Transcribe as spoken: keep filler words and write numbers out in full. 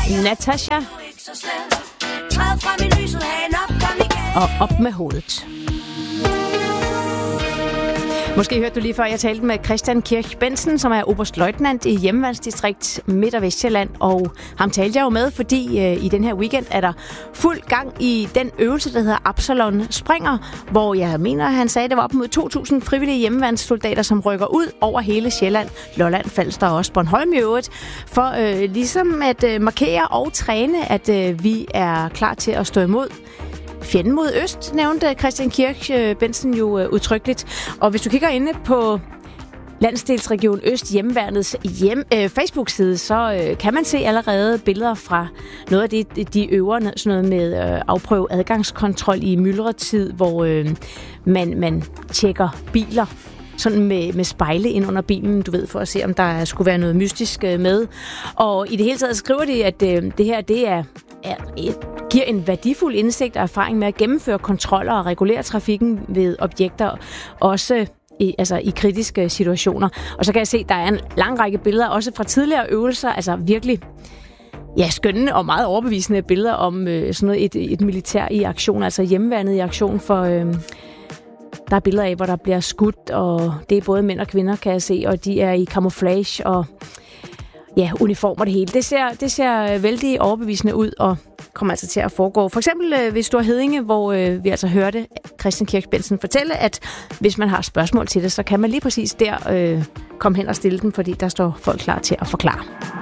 Natasha. Og op med hovedet. Måske hørte du lige før, jeg talte med Christian Kirch Bensen, som er oberstløjtnant i Hjemmeværnsdistrikt Midt- og Vestsjælland. Og ham talte jeg jo med, fordi øh, i den her weekend er der fuld gang i den øvelse, der hedder Absalon Springer, hvor jeg mener, han sagde, at der var op mod to tusind frivillige hjemmeværnssoldater, som rykker ud over hele Sjælland, Lolland, Falster og også Bornholm i øvrigt, for øh, ligesom at øh, markere og træne, at øh, vi er klar til at stå imod fjenden mod øst, nævnte Christian Kirch Bensen jo udtrykkeligt. Og hvis du kigger inde på Landsdelsregion Øst Hjemmeværnets hjem, øh, Facebook-side, så øh, kan man se allerede billeder fra noget af det, de øver, sådan noget med øh, afprøve adgangskontrol i myldretid, hvor øh, man, man tjekker biler sådan med, med spejle ind under bilen, du ved, for at se, om der skulle være noget mystisk øh, med. Og i det hele taget skriver de, at øh, det her, det er, er et, giver en værdifuld indsigt og erfaring med at gennemføre kontroller og regulere trafikken ved objekter, også i, altså i kritiske situationer. Og så kan jeg se, at der er en lang række billeder, også fra tidligere øvelser, altså virkelig ja, skønne og meget overbevisende billeder om øh, sådan noget, et, et militær i aktion, altså hjemmeværnet i aktion for... Øh, Der er billeder af, hvor der bliver skudt, og det er både mænd og kvinder, kan jeg se, og de er i camouflage og ja, uniformer det hele. Det ser, det ser vældig overbevisende ud og kommer altså til at foregå. For eksempel ved Store Heddinge, hvor øh, vi altså hørte Christian Kirch Bensen fortælle, at hvis man har spørgsmål til det, så kan man lige præcis der øh, komme hen og stille dem, fordi der står folk klar til at forklare.